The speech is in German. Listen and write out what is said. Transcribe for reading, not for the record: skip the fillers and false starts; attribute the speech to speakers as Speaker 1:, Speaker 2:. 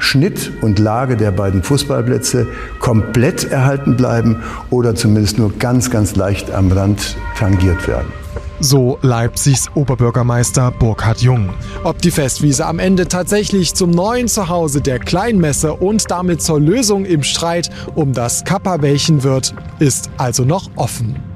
Speaker 1: Schnitt und Lage der beiden Fußballplätze komplett erhalten bleiben oder zumindest nur ganz, ganz leicht am Rand tangiert werden.
Speaker 2: So Leipzigs Oberbürgermeister Burkhard Jung. Ob die Festwiese am Ende tatsächlich zum neuen Zuhause der Kleinmesse und damit zur Lösung im Streit um das Kappa-Wäldchen wird, ist also noch offen.